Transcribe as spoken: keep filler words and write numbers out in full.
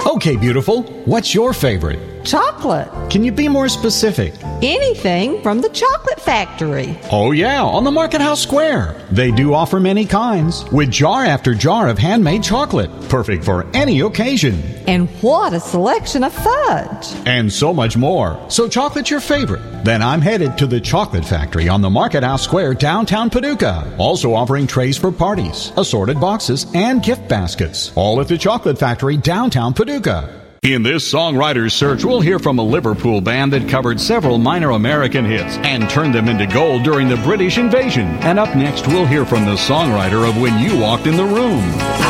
Okay, beautiful. What's your favorite? Chocolate. Can you be more specific? Anything from the Chocolate Factory. Oh yeah, on the Market House Square. They do offer many kinds, with jar after jar of handmade chocolate, perfect for any occasion. And what a selection of fudge. And so much more. So chocolate's your favorite? Then I'm headed to the Chocolate Factory on the Market House Square, downtown Paducah. Also offering trays for parties, assorted boxes, and gift baskets. All at the Chocolate Factory, downtown Paducah. In this songwriter's search, we'll hear from a Liverpool band that covered several minor American hits and turned them into gold during the British invasion. And up next, we'll hear from the songwriter of When You Walked in the Room.